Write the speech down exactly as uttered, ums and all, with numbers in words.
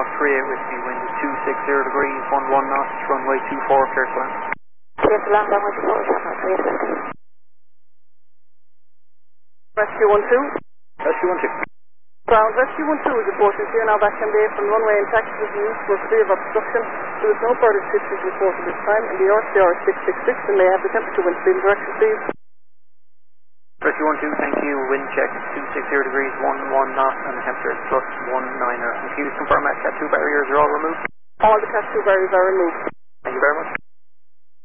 Golf three eight Whiskey, wind is two six zero degrees, one one knots, runway two four, clear to land. Clear to land, runway two four, three eight Whiskey. Rescue one two. Rescue one two. Ground, Rescue one two is reporting to you now back in the from runway and taxi reviews for free of obstruction. There is no further switches reported this time, and the R C R is six six six, and may have the temperature, wind speed and direction, please. Rescue one two, thank you, wind check two six zero degrees, one one knots, and the temperature is plus one niner. And can you confirm that Cat two barriers are all removed? All the Cat two barriers are removed. Thank you very much.